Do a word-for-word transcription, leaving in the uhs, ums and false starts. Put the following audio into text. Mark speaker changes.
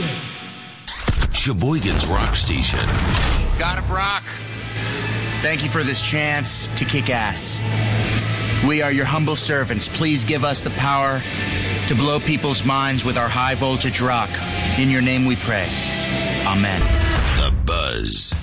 Speaker 1: Sheboygan's Rock Station.
Speaker 2: God of Rock, thank you for this chance to kick ass. We are your humble servants. Please give us the power to blow people's minds with our high voltage rock. In your name we pray. Amen.
Speaker 1: The Buzz.